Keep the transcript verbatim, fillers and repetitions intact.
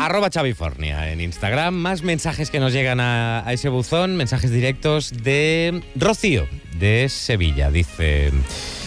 Arroba Xavifornia en Instagram. Más mensajes que nos llegan a, a ese buzón. Mensajes directos de Rocío, de Sevilla. Dice...